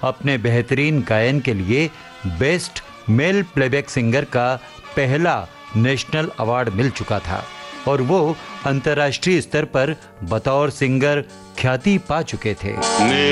अपने बेहतरीन गायन के लिए बेस्ट मेल प्लेबैक सिंगर का पहला नेशनल अवार्ड मिल चुका था और वो अंतर्राष्ट्रीय स्तर पर बतौर सिंगर ख्याति पा चुके थे।